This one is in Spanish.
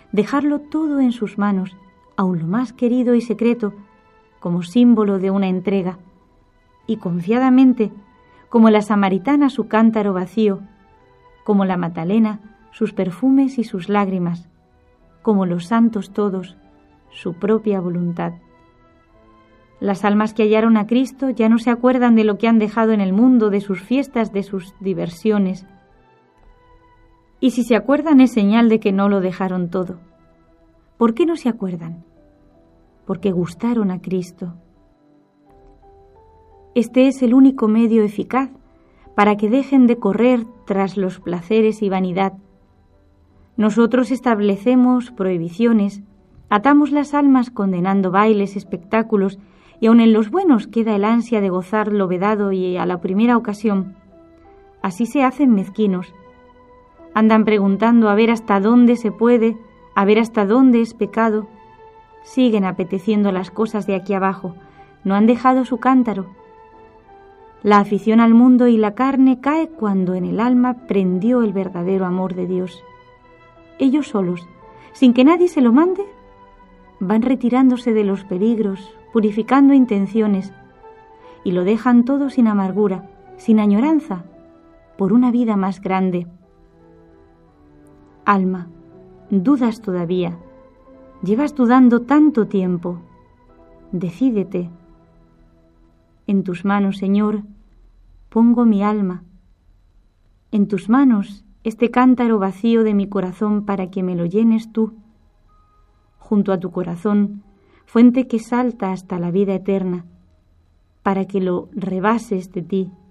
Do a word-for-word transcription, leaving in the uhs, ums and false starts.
dejarlo todo en sus manos, aun lo más querido y secreto, como símbolo de una entrega, y confiadamente, como la samaritana su cántaro vacío, como la Magdalena sus perfumes y sus lágrimas, como los santos todos su propia voluntad. Las almas que hallaron a Cristo ya no se acuerdan de lo que han dejado en el mundo, de sus fiestas, de sus diversiones. Y si se acuerdan es señal de que no lo dejaron todo. ¿Por qué no se acuerdan? Porque gustaron a Cristo. Este es el único medio eficaz para que dejen de correr tras los placeres y vanidad. Nosotros establecemos prohibiciones, atamos las almas condenando bailes, espectáculos, y aun en los buenos queda el ansia de gozar lo vedado y a la primera ocasión. Así se hacen mezquinos. Andan preguntando a ver hasta dónde se puede, a ver hasta dónde es pecado. Siguen apeteciendo las cosas de aquí abajo, no han dejado su cántaro. La afición al mundo y la carne cae cuando en el alma prendió el verdadero amor de Dios. Ellos solos, sin que nadie se lo mande, van retirándose de los peligros, purificando intenciones, y lo dejan todo sin amargura, sin añoranza, por una vida más grande. Alma, dudas todavía, llevas dudando tanto tiempo. Decídete. En tus manos, Señor, pongo mi alma. En tus manos este cántaro vacío de mi corazón para que me lo llenes tú. Junto a tu corazón, fuente que salta hasta la vida eterna, para que lo rebases de ti